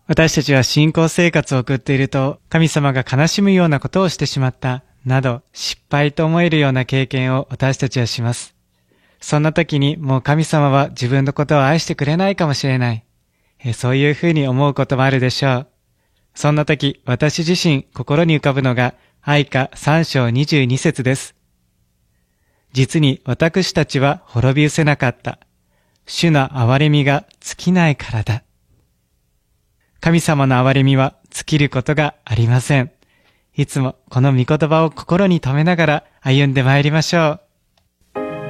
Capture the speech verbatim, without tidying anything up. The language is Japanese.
私たちは信仰生活を送っていると、神様が悲しむようなことをしてしまった、など失敗と思えるような経験を私たちはします。そんな時にもう神様は自分のことを愛してくれないかもしれない。えそういうふうに思うこともあるでしょう。そんな時、私自身心に浮かぶのが愛歌さん章にじゅうに節です。実に私たちは滅び失せなかった。主の憐れみが尽きないからだ。神様の憐れみは尽きることがありません。いつもこの御言葉を心に留めながら歩んでまいりましょう。